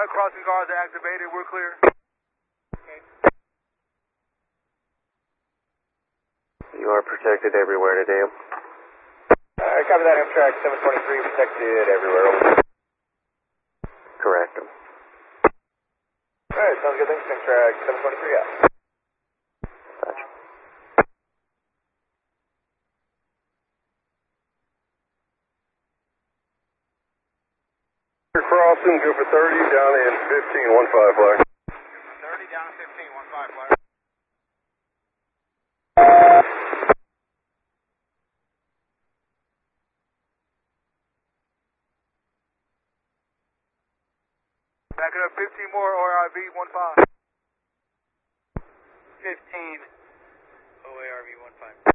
crossing guards are activated. We're clear. Okay. You are protected everywhere today. Alright, copy that. Amtrak 723 protected everywhere. Correct. Alright, sounds good. Thanks, Amtrak 723 out. Crossing, go for 30, down in 15, 15 flag. 30 down to 15, 15 flag. Back it up, 15 more, OARV 15. 15, OARV 15.